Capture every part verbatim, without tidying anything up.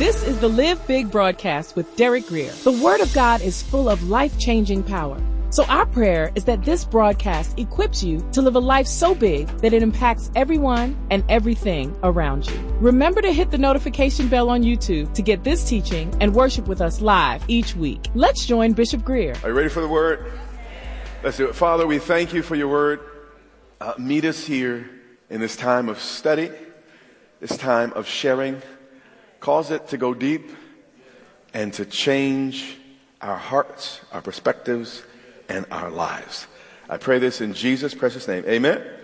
This is the Live Big broadcast with Derek Grier. The Word of God is full of life-changing power. So our prayer is that this broadcast equips you to live a life so big that it impacts everyone and everything around you. Remember to hit the notification bell on YouTube to get this teaching and worship with us live each week. Let's join Bishop Grier. Are you ready for the Word? Let's do it. Father, we thank you for your Word. Uh, meet us here in this time of study, this time of sharing. Cause it to go deep and to change our hearts, our perspectives, and our lives. I pray this in Jesus' precious name. Amen? Amen.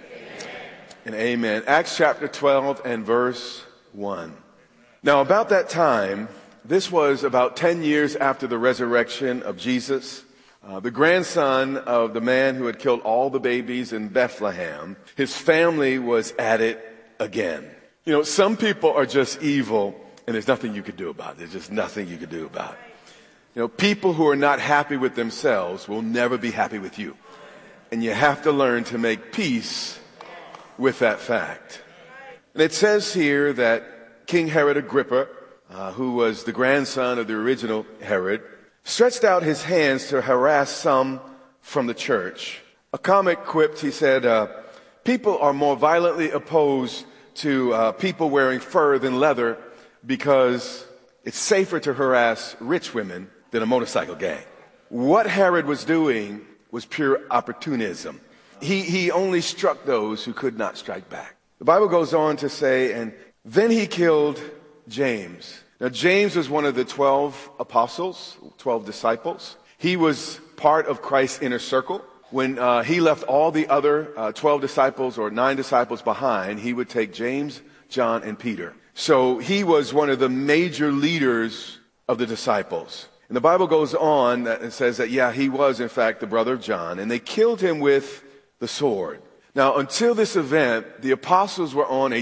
And amen. Acts chapter twelve and verse one. Now, about that time, this was about ten years after the resurrection of Jesus, uh, the grandson of the man who had killed all the babies in Bethlehem, his family was at it again. You know, some people are just evil, and there's nothing you could do about it. There's just nothing you could do about it. You know, people who are not happy with themselves will never be happy with you. And you have to learn to make peace with that fact. And it says here that King Herod Agrippa, uh, who was the grandson of the original Herod, stretched out his hands to harass some from the church. A comic quipped, he said, uh, people are more violently opposed to uh, people wearing fur than leather because it's safer to harass rich women than a motorcycle gang. What Herod was doing was pure opportunism. He, he only struck those who could not strike back. The Bible goes on to say, and then he killed James. Now, James was one of the twelve apostles, twelve disciples. He was part of Christ's inner circle. When uh, he left all the other uh, twelve disciples or nine disciples behind, he would take James, John, and Peter. So he was one of the major leaders of the disciples. And the Bible goes on and says that, yeah, he was, in fact, the brother of John. And they killed him with the sword. Now, until this event, the apostles were on a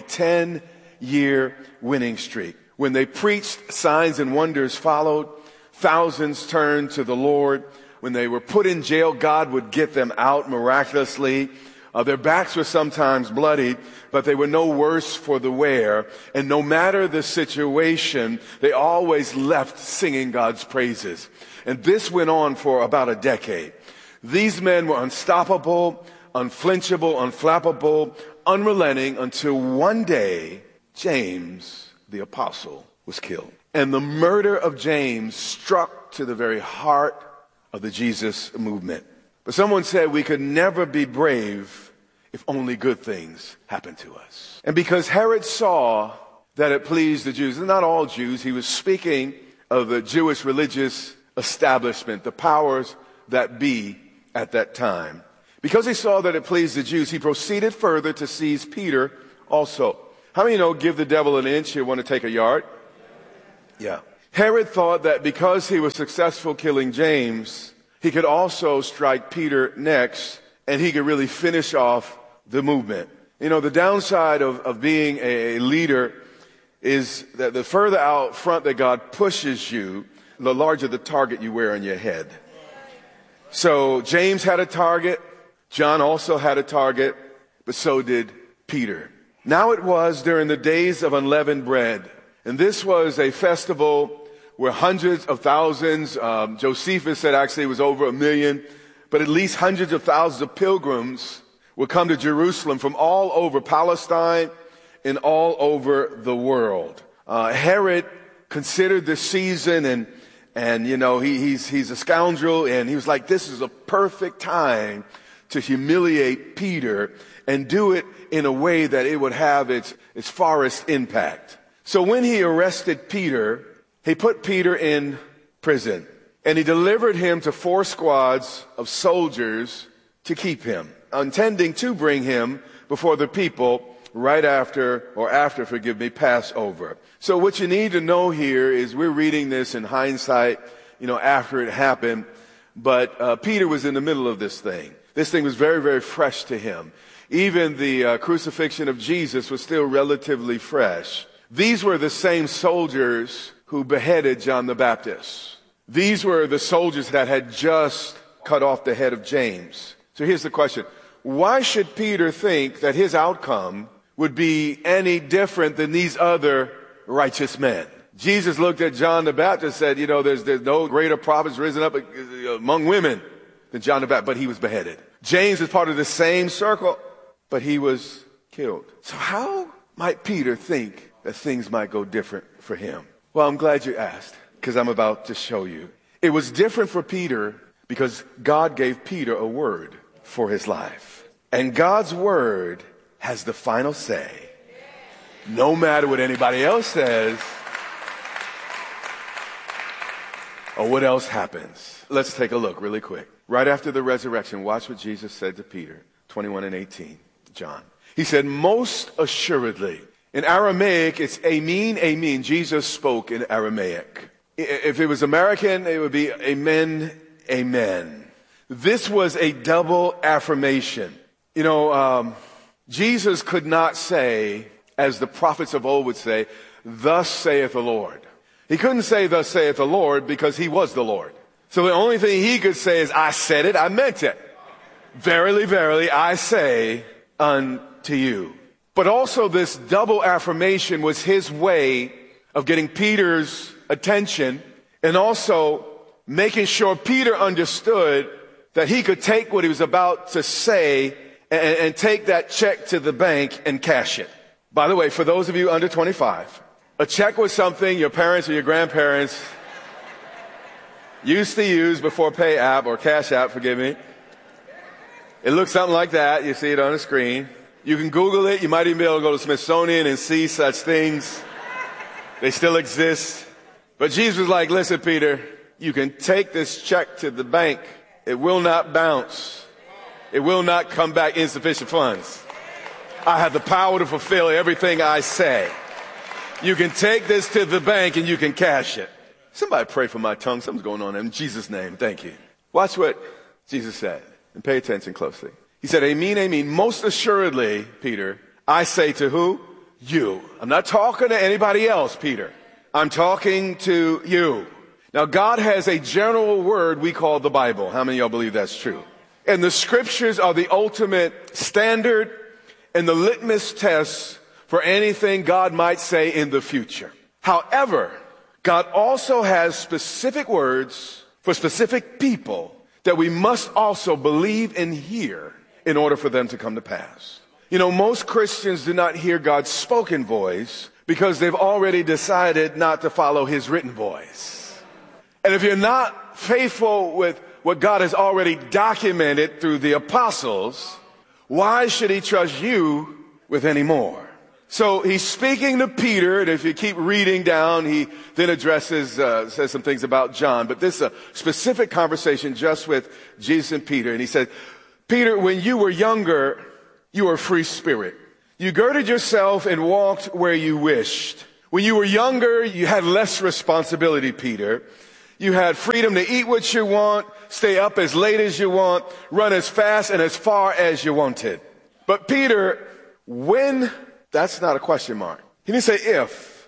ten-year winning streak. When they preached, signs and wonders followed. Thousands turned to the Lord. When they were put in jail, God would get them out miraculously. Uh, their backs were sometimes bloody, but they were no worse for the wear. And no matter the situation, they always left singing God's praises. And this went on for about a decade. These men were unstoppable, unflinchable, unflappable, unrelenting until one day, James, the apostle, was killed. And the murder of James struck to the very heart of the Jesus movement. But someone said we could never be brave if only good things happen to us. And because Herod saw that it pleased the Jews, and not all Jews, he was speaking of the Jewish religious establishment, the powers that be at that time. Because he saw that it pleased the Jews, he proceeded further to seize Peter also. How many know give the devil an inch, he'll want to take a yard? Yeah. Herod thought that because he was successful killing James, he could also strike Peter next, and he could really finish off the movement. You know, the downside of, of being a leader is that the further out front that God pushes you, the larger the target you wear on your head. So James had a target. John also had a target, but so did Peter. Now it was during the days of unleavened bread, and this was a festival where hundreds of thousands, um, Josephus said actually it was over a million, but at least hundreds of thousands of pilgrims would come to Jerusalem from all over Palestine and all over the world. Uh, Herod considered this season, and and you know he, he's he's a scoundrel, and he was like, this is a perfect time to humiliate Peter and do it in a way that it would have its its farthest impact. So when he arrested Peter, he put Peter in prison, and he delivered him to four squads of soldiers to keep him, intending to bring him before the people right after, or after, forgive me, Passover. So what you need to know here is we're reading this in hindsight, you know, after it happened, but uh, Peter was in the middle of this thing. This thing was very, very fresh to him. Even the uh, crucifixion of Jesus was still relatively fresh. These were the same soldiers who beheaded John the Baptist. These were the soldiers that had just cut off the head of James. So here's the question. Why should Peter think that his outcome would be any different than these other righteous men? Jesus looked at John the Baptist and said, you know, there's, there's no greater prophets risen up among women than John the Baptist, but he was beheaded. James is part of the same circle, but he was killed. So how might Peter think that things might go different for him? Well, I'm glad you asked, because I'm about to show you. It was different for Peter because God gave Peter a word for his life. And God's word has the final say. No matter what anybody else says or what else happens. Let's take a look really quick. Right after the resurrection, watch what Jesus said to Peter, twenty-one and eighteen, John. He said, most assuredly. In Aramaic, it's amen, amen. Jesus spoke in Aramaic. If it was American, it would be amen, amen. This was a double affirmation. You know, um, Jesus could not say, as the prophets of old would say, thus saith the Lord. He couldn't say, thus saith the Lord, because he was the Lord. So the only thing he could say is, I said it, I meant it. Verily, verily, I say unto you. But also this double affirmation was his way of getting Peter's attention and also making sure Peter understood that he could take what he was about to say and, and take that check to the bank and cash it. By the way, for those of you under twenty-five, a check was something your parents or your grandparents used to use before Pay App or Cash App, forgive me. It looks something like that. You see it on the screen. You can Google it. You might even be able to go to Smithsonian and see such things. They still exist. But Jesus was like, listen, Peter, you can take this check to the bank. It will not bounce. It will not come back insufficient funds. I have the power to fulfill everything I say. You can take this to the bank and you can cash it. Somebody pray for my tongue. Something's going on in Jesus' name. Thank you. Watch what Jesus said and pay attention closely. He said, amen, amen. Most assuredly, Peter, I say to who? You. I'm not talking to anybody else, Peter. I'm talking to you. Now, God has a general word we call the Bible. How many of y'all believe that's true? And the scriptures are the ultimate standard and the litmus test for anything God might say in the future. However, God also has specific words for specific people that we must also believe and hear in order for them to come to pass. You know, most Christians do not hear God's spoken voice because they've already decided not to follow his written voice. And if you're not faithful with what God has already documented through the apostles, why should he trust you with any more? So he's speaking to Peter, and if you keep reading down, he then addresses, uh, says some things about John. But this is a specific conversation just with Jesus and Peter. And he said, Peter, when you were younger, you were a free spirit. You girded yourself and walked where you wished. When you were younger, you had less responsibility, Peter. You had freedom to eat what you want, stay up as late as you want, run as fast and as far as you wanted. But Peter, when, that's not a question mark. He didn't say if.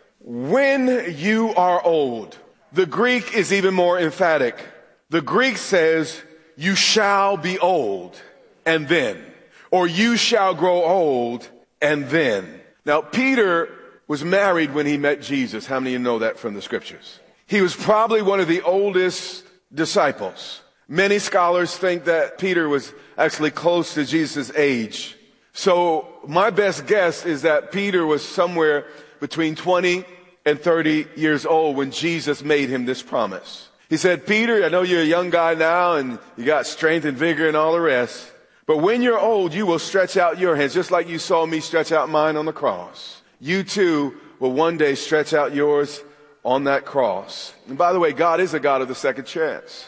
When you are old. The Greek is even more emphatic. The Greek says, you shall be old, and then. Or you shall grow old, and then. Now, Peter was married when he met Jesus. How many of you know that from the scriptures? He was probably one of the oldest disciples. Many scholars think that Peter was actually close to Jesus' age. So my best guess is that Peter was somewhere between twenty and thirty years old when Jesus made him this promise. He said, Peter, I know you're a young guy now and you got strength and vigor and all the rest. But when you're old, you will stretch out your hands, just like you saw me stretch out mine on the cross. You too will one day stretch out yours on that cross. And by the way, God is a God of the second chance.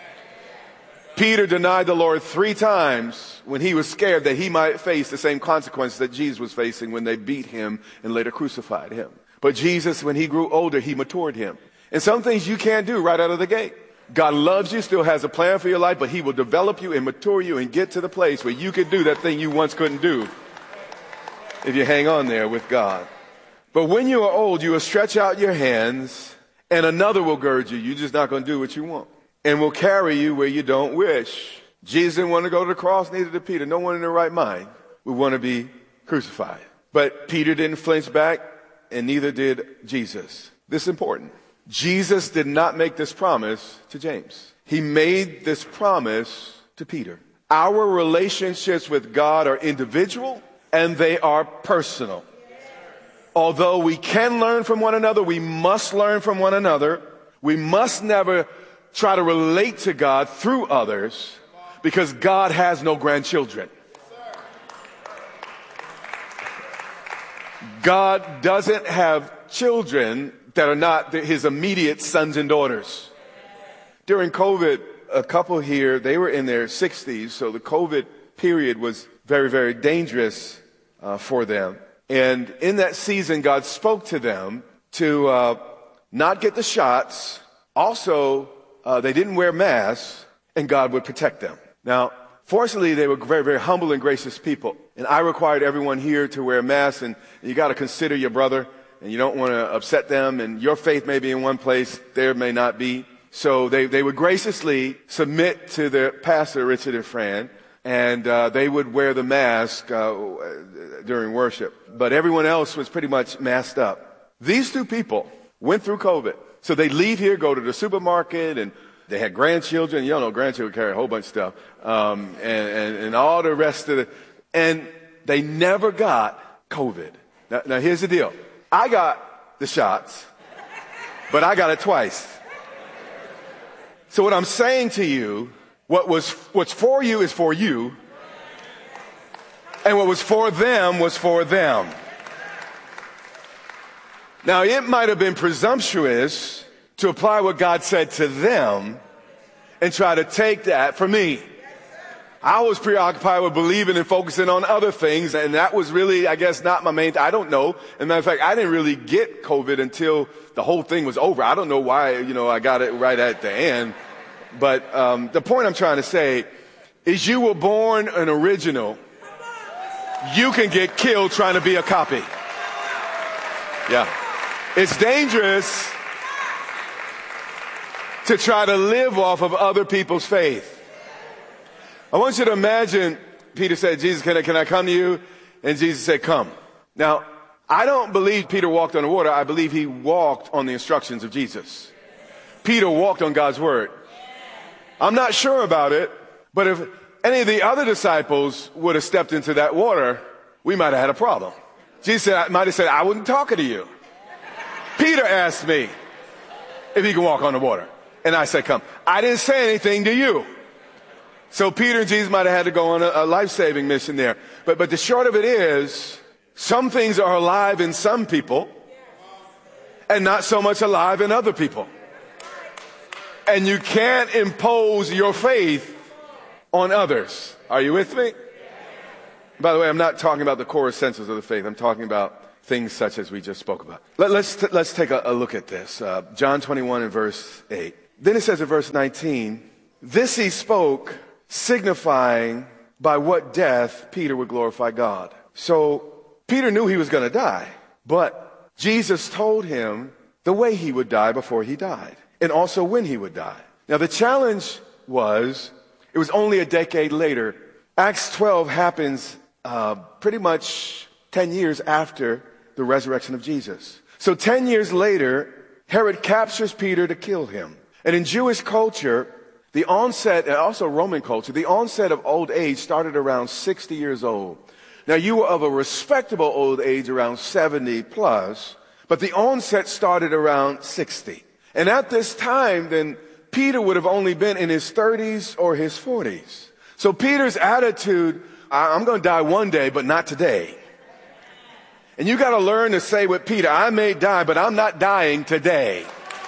Peter denied the Lord three times when he was scared that he might face the same consequences that Jesus was facing when they beat him and later crucified him. But Jesus, when he grew older, he matured him. And some things you can't do right out of the gate. God loves you, still has a plan for your life, but he will develop you and mature you and get to the place where you can do that thing you once couldn't do if you hang on there with God. But when you are old, you will stretch out your hands and another will gird you. You're just not going to do what you want. And will carry you where you don't wish. Jesus didn't want to go to the cross, neither did Peter. No one in their right mind would want to be crucified. But Peter didn't flinch back, and neither did Jesus. This is important. Jesus did not make this promise to James. He made this promise to Peter. Our relationships with God are individual and they are personal. Although we can learn from one another, we must learn from one another. We must never try to relate to God through others because God has no grandchildren. God doesn't have children that are not his immediate sons and daughters. During COVID, a couple here, they were in their sixties, so the COVID period was very, very dangerous uh, for them. And in that season, God spoke to them to uh, not get the shots. Also, uh, they didn't wear masks, and God would protect them. Now, fortunately, they were very, very humble and gracious people. And I required everyone here to wear masks, and you got to consider your brother, and you don't want to upset them, and your faith may be in one place, there may not be. So they, they would graciously submit to their pastor, Richard and Fran, and uh, they would wear the mask uh, during worship. But everyone else was pretty much masked up. These two people went through COVID. So they'd leave here, go to the supermarket, and they had grandchildren. You don't know, grandchildren carry a whole bunch of stuff. Um, and, and, and all the rest of the... And they never got COVID. Now, now here's the deal. I got the shots, but I got it twice. So what I'm saying to you, what was, what's for you is for you, and what was for them was for them. Now, it might have been presumptuous to apply what God said to them and try to take that for me. I was preoccupied with believing and focusing on other things, and that was really, I guess, not my main, I don't know. As a matter of fact, I didn't really get COVID until the whole thing was over. I don't know why, you know, I got it right at the end. But um, the point I'm trying to say is you were born an original. You can get killed trying to be a copy. Yeah. It's dangerous to try to live off of other people's faith. I want you to imagine, Peter said, Jesus, can I, can I come to you? And Jesus said, come. Now, I don't believe Peter walked on the water. I believe he walked on the instructions of Jesus. Peter walked on God's word. I'm not sure about it, but if any of the other disciples would have stepped into that water, we might have had a problem. Jesus might have said, I wasn't talking to you. Peter asked me if he can walk on the water. And I said, come. I didn't say anything to you. So Peter and Jesus might have had to go on a, a life-saving mission there. But, but the short of it is, some things are alive in some people and not so much alive in other people. And you can't impose your faith on others. Are you with me? By the way, I'm not talking about the core essentials of the faith. I'm talking about things such as we just spoke about. Let, let's, t- let's take a, a look at this. Uh, John twenty-one and verse eight. Then it says in verse nineteen, this he spoke, signifying by what death Peter would glorify God. So Peter knew he was going to die, but Jesus told him the way he would die before he died, and also when he would die. Now the challenge was, it was only a decade later. Acts twelve happens uh, pretty much ten years after the resurrection of Jesus. So ten years later, Herod captures Peter to kill him. And in Jewish culture, the onset, and also Roman culture, the onset of old age started around sixty years old. Now, you were of a respectable old age around seventy plus, but the onset started around sixty. And at this time, then, Peter would have only been in his thirties or his forties. So Peter's attitude, I'm going to die one day, but not today. And you got to learn to say with Peter, I may die, but I'm not dying today.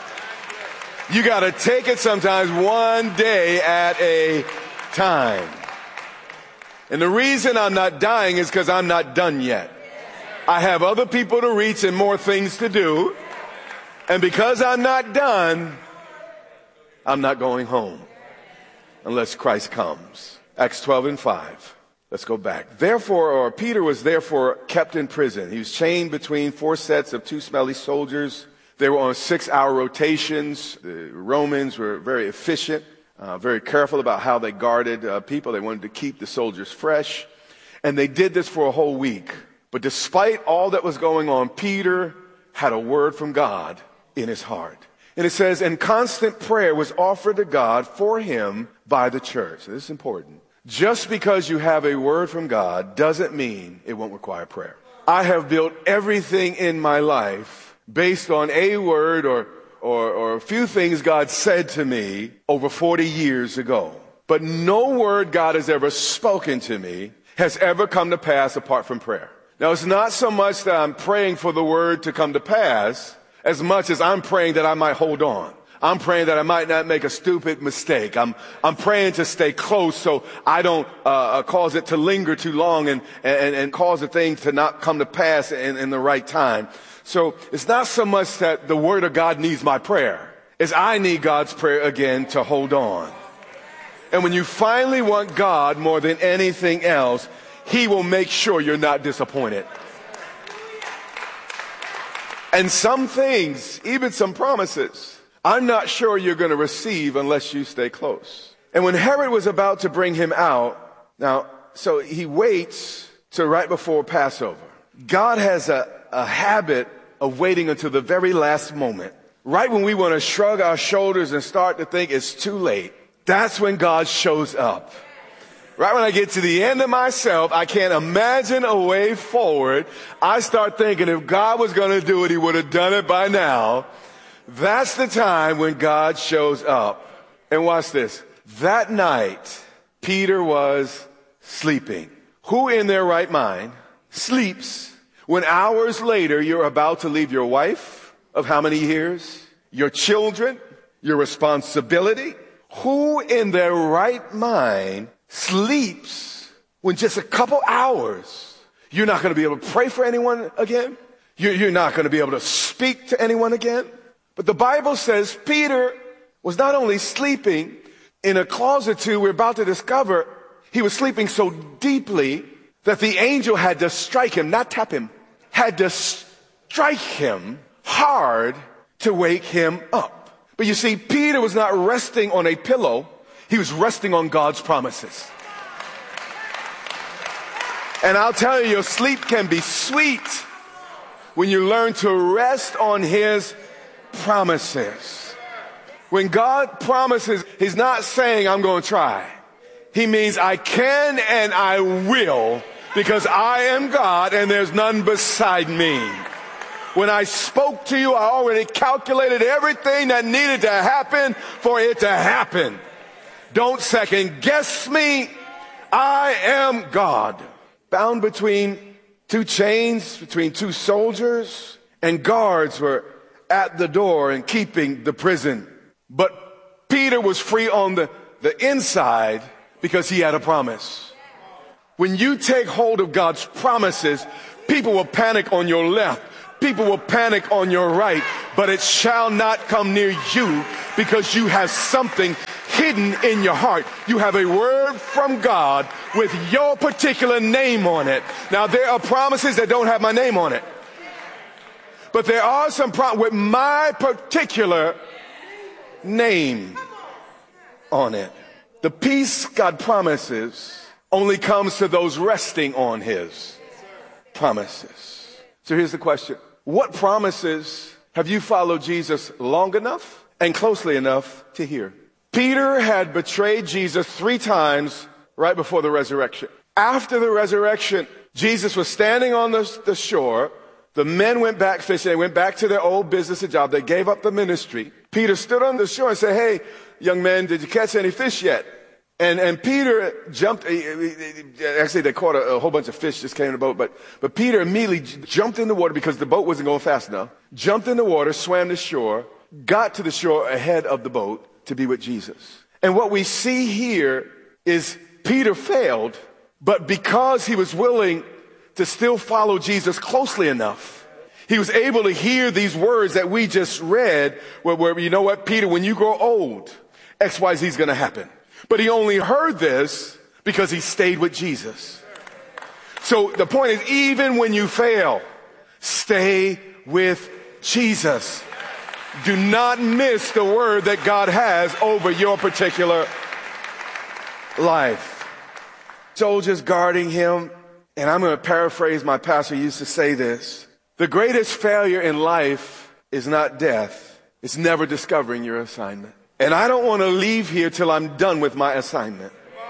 You got to take it sometimes one day at a time. And the reason I'm not dying is because I'm not done yet. I have other people to reach and more things to do. And because I'm not done, I'm not going home unless Christ comes. Acts twelve and five. Let's go back. Therefore, or Peter was therefore kept in prison. He was chained between four sets of two smelly soldiers. They were on six-hour rotations. The Romans were very efficient, uh, very careful about how they guarded uh, people. They wanted to keep the soldiers fresh. And they did this for a whole week. But despite all that was going on, Peter had a word from God. in his heart. And it says, and constant prayer was offered to God for him by the church. This is important. Just because you have a word from God doesn't mean it won't require prayer. I have built everything in my life based on a word or, or, or a few things God said to me over forty years ago. But no word God has ever spoken to me has ever come to pass apart from prayer. Now, it's not so much that I'm praying for the word to come to pass as much as I'm praying that I might hold on. I'm praying that I might not make a stupid mistake. I'm, I'm praying to stay close so I don't uh, cause it to linger too long and, and, and cause the thing to not come to pass in, in the right time. So it's not so much that the word of God needs my prayer, as I need God's prayer again to hold on. And when you finally want God more than anything else, he will make sure you're not disappointed. And some things, even some promises, I'm not sure you're going to receive unless you stay close. And when Herod was about to bring him out, now, so he waits to right before Passover. God has a, a habit of waiting until the very last moment. Right when we want to shrug our shoulders and start to think it's too late, that's when God shows up. Right when I get to the end of myself, I can't imagine a way forward. I start thinking if God was going to do it, he would have done it by now. That's the time when God shows up. And watch this. That night, Peter was sleeping. Who in their right mind sleeps when hours later you're about to leave your wife of how many years? Your children? Your responsibility? Who in their right mind sleeps when just a couple hours you're not going to be able to pray for anyone again? You're, you're not going to be able to speak to anyone again? But the Bible says Peter was not only sleeping in a clause or two we're about to discover, he was sleeping so deeply that the angel had to strike him, not tap him, had to strike him hard to wake him up. But you see, Peter was not resting on a pillow. He was resting on God's promises. And I'll tell you, your sleep can be sweet when you learn to rest on his promises. When God promises, he's not saying I'm going to try. He means I can and I will, because I am God and there's none beside me. When I spoke to you, I already calculated everything that needed to happen for it to happen. Don't second guess me. I am God. Bound between two chains, between two soldiers, and guards were at the door and keeping the prison. But Peter was free on the, the inside because he had a promise. When you take hold of God's promises, people will panic on your left. People will panic on your right, but it shall not come near you because you have something hidden in your heart. You have a word from God with your particular name on it. Now, there are promises that don't have my name on it, but there are some promises with my particular name on it. The peace God promises only comes to those resting on his promises. So here's the question. What promises have you followed Jesus long enough and closely enough to hear? Peter had betrayed Jesus three times right before the resurrection. After the resurrection, Jesus was standing on the, the shore. The men went back fishing. They went back to their old business and job. They gave up the ministry. Peter stood on the shore and said, hey, young man, did you catch any fish yet? And, and Peter jumped, actually they caught a, a whole bunch of fish just came in the boat, but, but Peter immediately jumped in the water because the boat wasn't going fast enough, jumped in the water, swam to shore, got to the shore ahead of the boat to be with Jesus. And what we see here is Peter failed, but because he was willing to still follow Jesus closely enough, he was able to hear these words that we just read where, where you know what, Peter, when you grow old, X Y Z is going to happen. But he only heard this because he stayed with Jesus. So the point is, even when you fail, stay with Jesus. Do not miss the word that God has over your particular life. Soldiers guarding him, and I'm going to paraphrase my pastor used to say this. The greatest failure in life is not death. It's never discovering your assignment. And I don't want to leave here till I'm done with my assignment.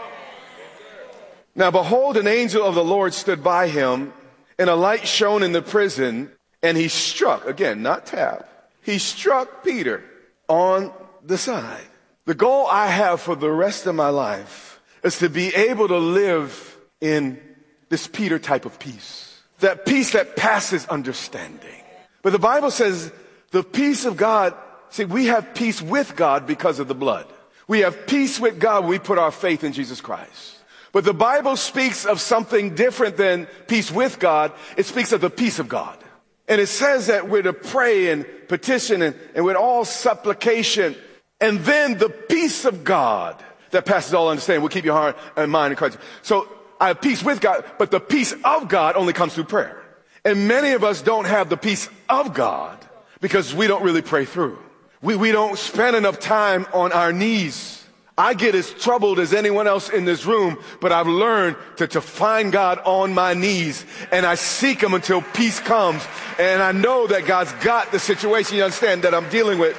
Now behold, an angel of the Lord stood by him, and a light shone in the prison, and he struck, again, not tap, he struck Peter on the side. The goal I have for the rest of my life is to be able to live in this Peter type of peace. That peace that passes understanding. But the Bible says the peace of God, see, we have peace with God because of the blood. We have peace with God when we put our faith in Jesus Christ. But the Bible speaks of something different than peace with God. It speaks of the peace of God. And it says that we're to pray and petition and, and with all supplication. And then the peace of God that passes all understanding will keep your heart and mind in Christ. So I have peace with God, but the peace of God only comes through prayer. And many of us don't have the peace of God because we don't really pray through. We, we don't spend enough time on our knees. I get as troubled as anyone else in this room, but I've learned to, to find God on my knees, and I seek him until peace comes. And I know that God's got the situation, you understand, that I'm dealing with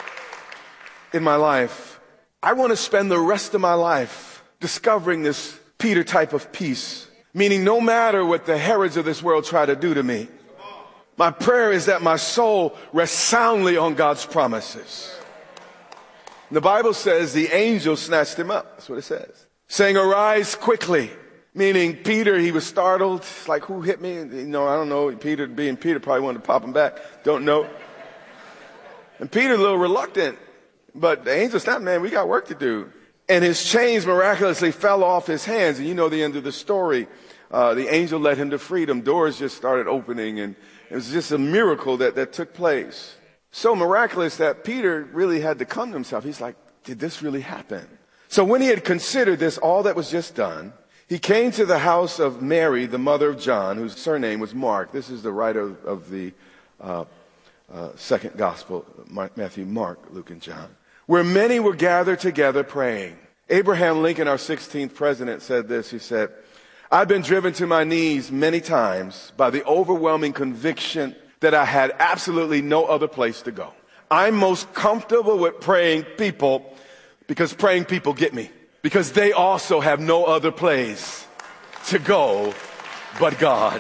in my life. I want to spend the rest of my life discovering this Peter type of peace, meaning no matter what the Herods of this world try to do to me, my prayer is that my soul rests soundly on God's promises. The Bible says the angel snatched him up. That's what it says. Saying, arise quickly. Meaning Peter, he was startled. It's like, who hit me? You know, I don't know. Peter, being Peter, probably wanted to pop him back. Don't know. And Peter, a little reluctant. But the angel snapped, man, we got work to do. And his chains miraculously fell off his hands. And you know the end of the story. Uh, the angel led him to freedom. Doors just started opening. And it was just a miracle that, that took place. So miraculous that Peter really had to come to himself. He's like, did this really happen? So when he had considered this, all that was just done, he came to the house of Mary, the mother of John, whose surname was Mark. This is the writer of the uh, uh, second gospel, Matthew, Mark, Luke, and John, where many were gathered together praying. Abraham Lincoln, our sixteenth president, said this. He said, I've been driven to my knees many times by the overwhelming conviction that I had absolutely no other place to go. I'm most comfortable with praying people because praying people get me. Because they also have no other place to go but God.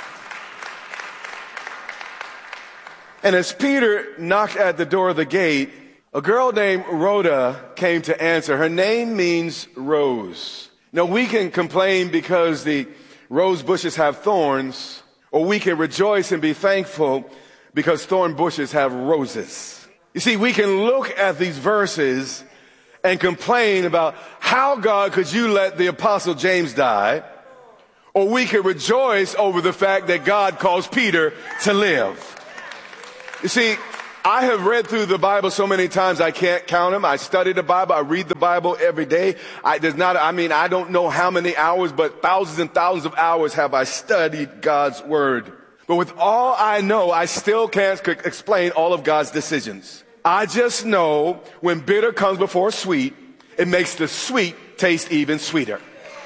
And as Peter knocked at the door of the gate, a girl named Rhoda came to answer. Her name means rose. Now we can complain because the rose bushes have thorns, or we can rejoice and be thankful because thorn bushes have roses. You see, we can look at these verses and complain about how, God, could you let the Apostle James die? Or we can rejoice over the fact that God caused Peter to live. You see, I have read through the Bible so many times I can't count them. I study the Bible. I read the Bible every day. I, there's not, I mean, I don't know how many hours, but thousands and thousands of hours have I studied God's Word. But with all I know, I still can't c- explain all of God's decisions. I just know when bitter comes before sweet, it makes the sweet taste even sweeter.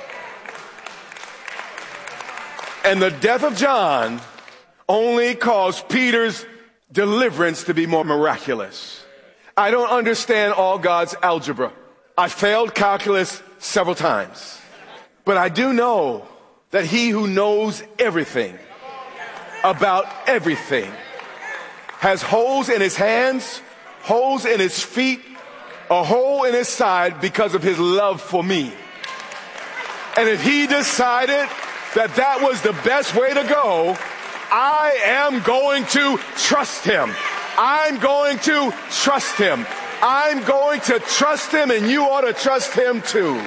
And the death of John only caused Peter's deliverance to be more miraculous. I don't understand all God's algebra. I failed calculus several times. But I do know that he who knows everything about everything has holes in his hands, holes in his feet, a hole in his side because of his love for me. And if he decided that that was the best way to go, I am going to trust him. I'm going to trust him. I'm going to trust him, and you ought to trust him too.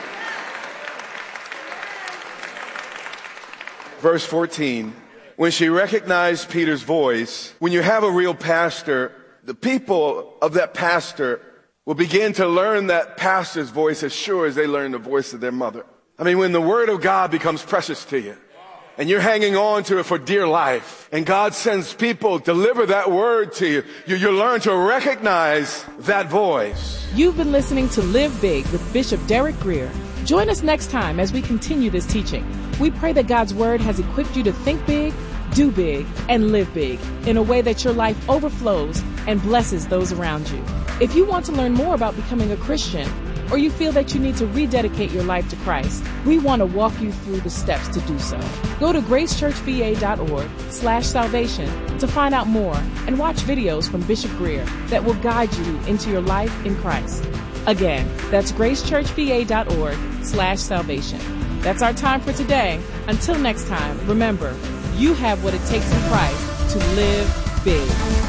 Verse fourteen, when she recognized Peter's voice, when you have a real pastor, the people of that pastor will begin to learn that pastor's voice as sure as they learn the voice of their mother. I mean, when the word of God becomes precious to you, and you're hanging on to it for dear life, and God sends people to deliver that word to you, you, you learn to recognize that voice. You've been listening to Live Big with Bishop Derek Grier. Join us next time as we continue this teaching. We pray that God's word has equipped you to think big, do big, and live big in a way that your life overflows and blesses those around you. If you want to learn more about becoming a Christian, or you feel that you need to rededicate your life to Christ, we want to walk you through the steps to do so. Go to gracechurchva.org slash salvation to find out more and watch videos from Bishop Greer that will guide you into your life in Christ. Again, that's gracechurchva.org slash salvation. That's our time for today. Until next time, remember, you have what it takes in Christ to live big.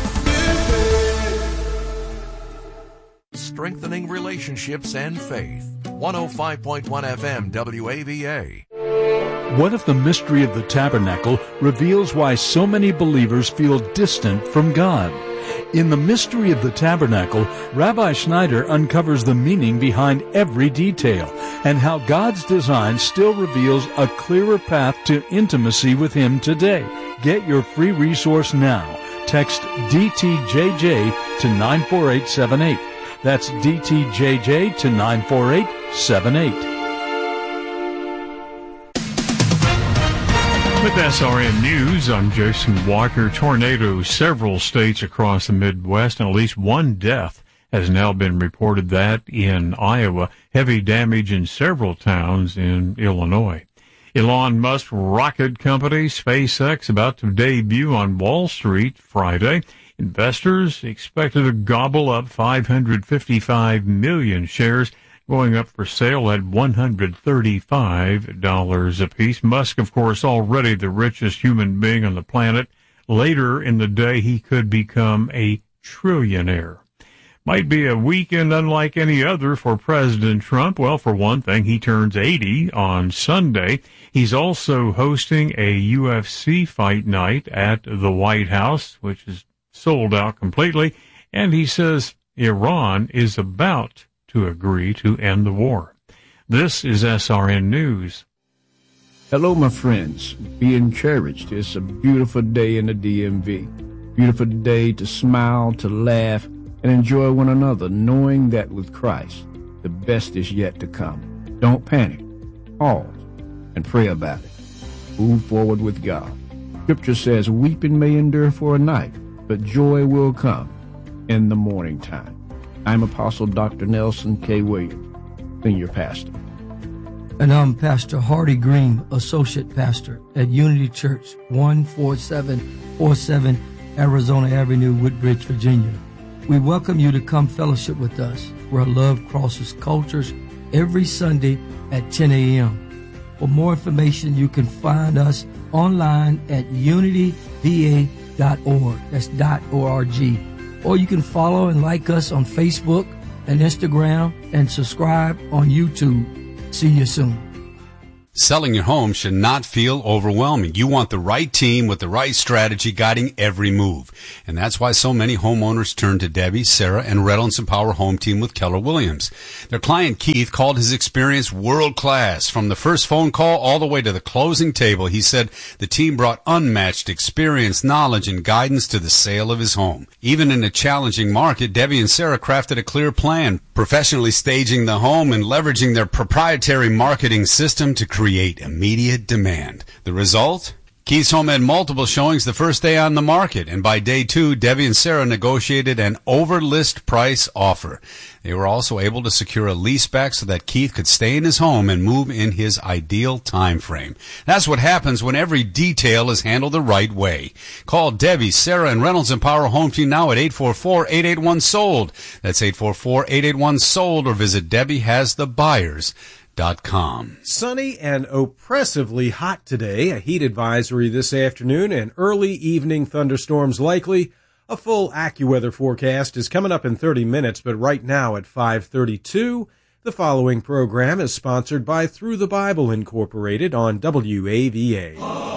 Strengthening relationships and faith. one oh five point one F M W A V A. What if the mystery of the tabernacle reveals why so many believers feel distant from God? In The Mystery of the Tabernacle, Rabbi Schneider uncovers the meaning behind every detail and how God's design still reveals a clearer path to intimacy with Him today. Get your free resource now. Text D T J J to nine four eight seven eight. That's D T J J to nine four eight seven eight. With S R N News, I'm Jason Walker. Tornadoes, several states across the Midwest, and at least one death has now been reported, that in Iowa. Heavy damage in several towns in Illinois. Elon Musk's rocket company, SpaceX, about to debut on Wall Street Friday. Investors expected to gobble up five hundred fifty-five million shares, going up for sale at one hundred thirty-five dollars apiece. Musk, of course, already the richest human being on the planet. Later in the day, he could become a trillionaire. Might be a weekend unlike any other for President Trump. Well, for one thing, he turns eighty on Sunday. He's also hosting a U F C fight night at the White House, which is sold out completely. And he says Iran is about to agree to end the war. This is S R N News. Hello, my friends. Be encouraged. It's a beautiful day in the D M V. Beautiful day to smile, to laugh, and enjoy one another, knowing that with Christ, the best is yet to come. Don't panic. Pause and pray about it. Move forward with God. Scripture says, weeping may endure for a night, but joy will come in the morning time. I'm Apostle Doctor Nelson K. Williams, Senior Pastor. And I'm Pastor Hardy Green, Associate Pastor at Unity Church, one four seven four seven Arizona Avenue, Woodbridge, Virginia. We welcome you to come fellowship with us, where love crosses cultures, every Sunday at ten a.m. For more information, you can find us online at unity v a dot org. That's .org. Or you can follow and like us on Facebook and Instagram and subscribe on YouTube. See you soon. Selling your home should not feel overwhelming. You want the right team with the right strategy guiding every move. And that's why so many homeowners turn to Debbie, Sarah, and Reynolds and Power Home Team with Keller Williams. Their client Keith called his experience world class. From the first phone call all the way to the closing table, he said the team brought unmatched experience, knowledge, and guidance to the sale of his home. Even in a challenging market, Debbie and Sarah crafted a clear plan, professionally staging the home and leveraging their proprietary marketing system to create create immediate demand. The result? Keith's home had multiple showings the first day on the market, and by day two, Debbie and Sarah negotiated an over-list price offer. They were also able to secure a leaseback so that Keith could stay in his home and move in his ideal time frame. That's what happens when every detail is handled the right way. Call Debbie, Sarah, and Reynolds and Power Home Team now at eight four four, eight eight one, sold. That's eight four four, eight eight one, sold, or visit Debbie Has The Buyers. Dot com. Sunny and oppressively hot today. A heat advisory this afternoon and early evening thunderstorms likely. A full AccuWeather forecast is coming up in thirty minutes, but right now at five thirty-two, the following program is sponsored by Through the Bible Incorporated on W A V A.